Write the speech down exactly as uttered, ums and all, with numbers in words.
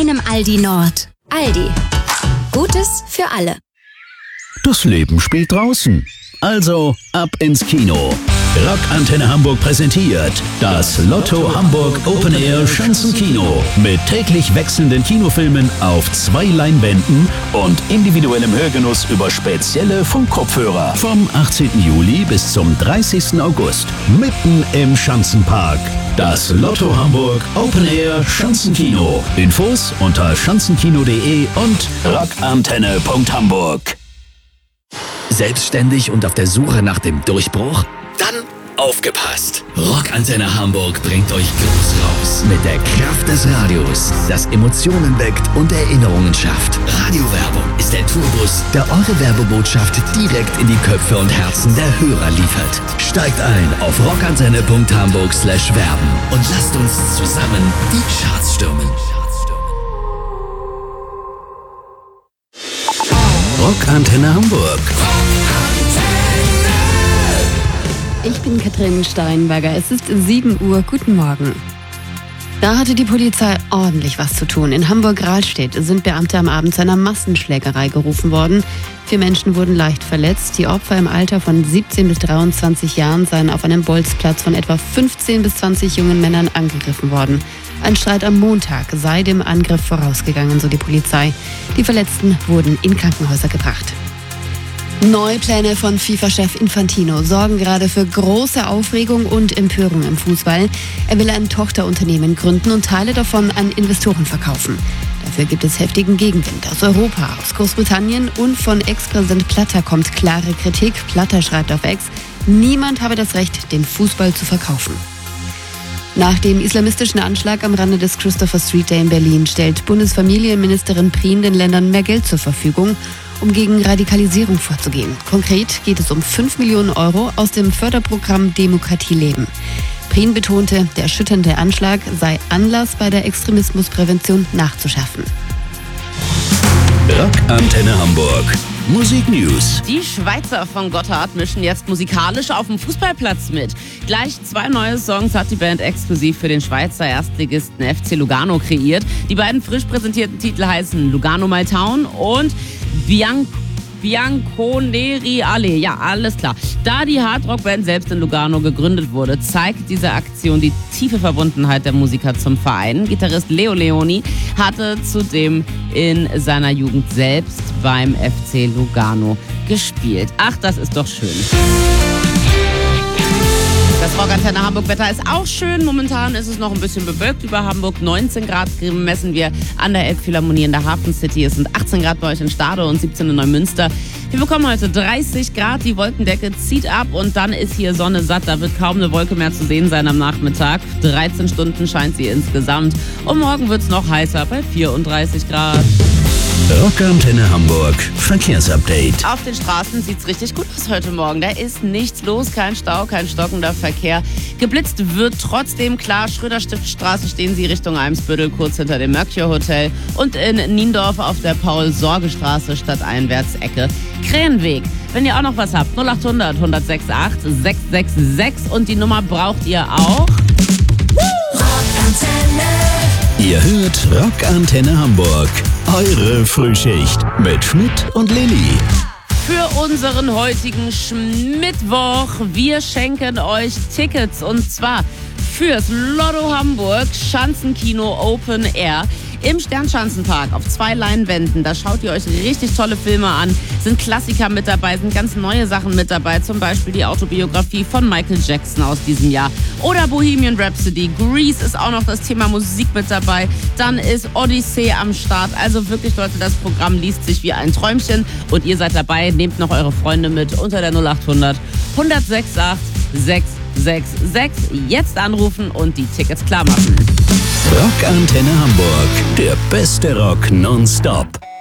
deinem Aldi Nord. Aldi. Gutes für alle. Das Leben spielt draußen. Also ab ins Kino. Rockantenne Hamburg präsentiert das Lotto Hamburg Open Air Schanzenkino mit täglich wechselnden Kinofilmen auf zwei Leinwänden und individuellem Hörgenuss über spezielle Funkkopfhörer. Vom achtzehnten Juli bis zum dreißigsten August mitten im Schanzenpark. Das Lotto Hamburg Open Air Schanzenkino. Infos unter schanzenkino punkt de und rockantenne punkt hamburg. Selbstständig und auf der Suche nach dem Durchbruch? Dann aufgepasst! Rockantenne Hamburg bringt euch groß raus mit der Kraft des Radios, das Emotionen weckt und Erinnerungen schafft. Radiowerbung ist der Tourbus, der eure Werbebotschaft direkt in die Köpfe und Herzen der Hörer liefert. Steigt ein auf rockantenne punkt hamburg slash werben und lasst uns zusammen die Charts stürmen. Rockantenne Hamburg. Ich bin Katrin Steinberger. Es ist sieben Uhr. Guten Morgen. Da hatte die Polizei ordentlich was zu tun. In Hamburg-Rahlstedt sind Beamte am Abend zu einer Massenschlägerei gerufen worden. Vier Menschen wurden leicht verletzt. Die Opfer im Alter von siebzehn bis dreiundzwanzig Jahren seien auf einem Bolzplatz von etwa fünfzehn bis zwanzig jungen Männern angegriffen worden. Ein Streit am Montag sei dem Angriff vorausgegangen, so die Polizei. Die Verletzten wurden in Krankenhäuser gebracht. Neue Pläne von FIFA-Chef Infantino sorgen gerade für große Aufregung und Empörung im Fußball. Er will ein Tochterunternehmen gründen und Teile davon an Investoren verkaufen. Dafür gibt es heftigen Gegenwind aus Europa, aus Großbritannien und von Ex-Präsident Blatter kommt klare Kritik. Blatter schreibt auf X, niemand habe das Recht, den Fußball zu verkaufen. Nach dem islamistischen Anschlag am Rande des Christopher Street Day in Berlin stellt Bundesfamilienministerin Prien den Ländern mehr Geld zur Verfügung, um gegen Radikalisierung vorzugehen. Konkret geht es um fünf Millionen Euro aus dem Förderprogramm Demokratie leben. Prien betonte, der erschütternde Anschlag sei Anlass, bei der Extremismusprävention nachzuschärfen. Rockantenne Hamburg. Musik News. Die Schweizer von Gotthard mischen jetzt musikalisch auf dem Fußballplatz mit. Gleich zwei neue Songs hat die Band exklusiv für den Schweizer Erstligisten F C Lugano kreiert. Die beiden frisch präsentierten Titel heißen Lugano My Town und Bianco. Bianconeri Allee, ja, alles klar. Da die Hardrock-Band selbst in Lugano gegründet wurde, zeigt diese Aktion die tiefe Verbundenheit der Musiker zum Verein. Gitarrist Leo Leoni hatte zudem in seiner Jugend selbst beim F C Lugano gespielt. Ach, das ist doch schön. Das Rockantenne Hamburg-Wetter ist auch schön. Momentan ist es noch ein bisschen bewölkt über Hamburg. neunzehn Grad messen wir an der Elbphilharmonie in der Hafen City. Es sind achtzehn Grad bei euch in Stade und siebzehn in Neumünster. Wir bekommen heute dreißig Grad. Die Wolkendecke zieht ab und dann ist hier Sonne satt. Da wird kaum eine Wolke mehr zu sehen sein am Nachmittag. dreizehn Stunden scheint sie insgesamt. Und morgen wird es noch heißer bei vierunddreißig Grad. Rockantenne Hamburg. Verkehrsupdate. Auf den Straßen sieht's richtig gut aus heute Morgen. Da ist nichts los, kein Stau, kein stockender Verkehr. Geblitzt wird trotzdem klar. Schröder-Stiftstraße stehen Sie Richtung Eimsbüttel, kurz hinter dem Mercure Hotel. Und in Niendorf auf der Paul-Sorge-Straße stadteinwärts Ecke Krähenweg. Wenn ihr auch noch was habt, null acht hundert, hundertsechs acht, sechs sechs sechs und die Nummer braucht ihr auch. Rockantenne. Ihr hört Rockantenne Hamburg. Eure Frühschicht mit Schmidt und Lilly. Für unseren heutigen Schmittwoch. Wir schenken euch Tickets und zwar fürs Lotto Hamburg Schanzenkino Open Air im Sternschanzenpark auf zwei Leinwänden. Da schaut ihr euch richtig tolle Filme an. Sind Klassiker mit dabei, sind ganz neue Sachen mit dabei. Zum Beispiel die Autobiografie von Michael Jackson aus diesem Jahr. Oder Bohemian Rhapsody. Grease ist auch noch das Thema Musik mit dabei. Dann ist Odyssey am Start. Also wirklich, Leute, das Programm liest sich wie ein Träumchen. Und ihr seid dabei. Nehmt noch eure Freunde mit unter der null acht hundert, hundertsechs acht, sechs sechs sechs. Jetzt anrufen und die Tickets klar machen. Rockantenne Hamburg. Der beste Rock nonstop.